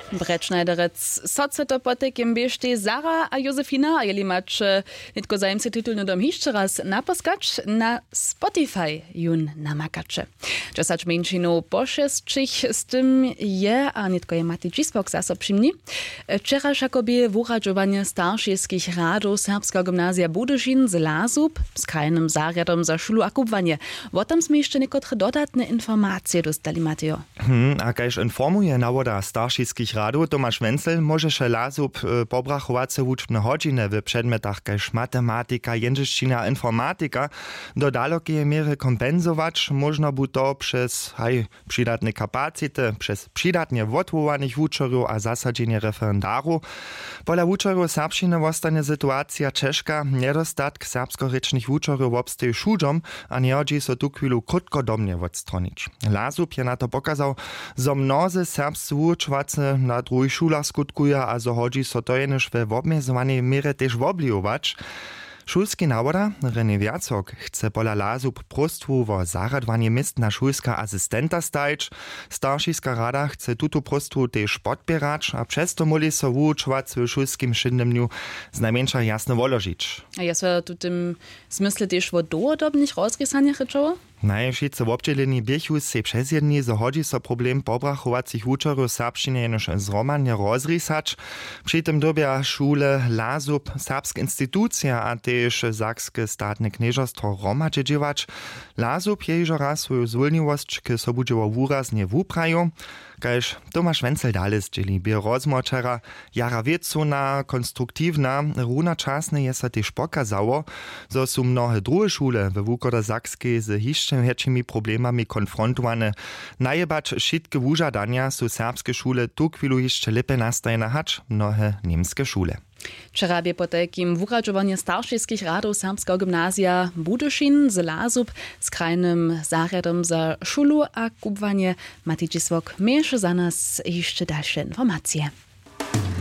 Brettschneiderec socete potekiem biešte Zara a Josefina a jeli mać nitko zajemcy tytuł dom jeszcze raz naposkacz na Spotify jun namakacze. Czasacz mężczyznu poszesczych z tym je, a nitko je Mati Gisbok zas oprzymni. Wczoraj jakobie wuradzowanie starszych radów Serbska Gimnazja Budyszin z Lazub z krajnym zariadom za szulu a kubwanie. Wotam sme jeszcze niekotre dodatne informacje dostali, Mateo. A kajż informuje nawoda starszych radu Tomasz Wenzel, może się Lazub pobrachowace uczbne godziny w przedmiotach kajż matematyka, języszczyna, informatyka do dalekiej miery kompensować. Można by to przez przydatne kapacity, przez przydatnie wotwowanych uczerów a zasadzenie referendarów. Pola uczerów serbszczyny zostanie sytuacja ciężka. Niedostatk serbskorycznych uczerów obstaje wszudziom, a nie chodzi so tu chwilu krótkodomnie odstronić. Lazub je na to pokazał, że mnozy serbscy uczwacy na druhých šulách skutkuje a zo hodzi so to jenež ve obmedzovanej miere tež oblijować. Šulski nawoda René Wiacok chce pola Lazub prostwu wo zaradwanie miest na šulska asystenta stajć. Starszyska rada chce tutu prostwu tež podbierać, a przez to moli so wučovac w šulskim szydnym znajmniejsza jasno woložić. A ja so tu tym smysle tež wo doodobnych rozrysania ryczowo? Najvšice w občelení běchu se přezjedni, zo hodzi so problem pobrachowacich uczerów serbščiny jenož zromanje rozrisać. Przy tym dobia šule Lazub, serbska instytucja a tež sakskie statne knieżostwo romadźe dziewać. Lazub je iżo raz swoją zwolniwość k sobudźewo wuraznie wuprają. Kajż Tomasz Wenzel dalej zdzieli, by rozmoczera jara wiecuna, konstruktywna, runa czasne je sa tež pokazało, zo su mnohe druhe šule we Wukoder-Sakskiej z hišćem herčimi problemami konfrontowane. Najebacz šitke wužadania su serbske šule tu chwilu hišće lepe nastajene hacz mnohe niemskie šule. Wczoraj po takim wuradzowanie starszych radów Serbska Gimnazja Budyszin z Lazub z krajnym zariadom za szulu a kubwanie Mati Gisbok. Miejsze za nas jeszcze dalsze informacje.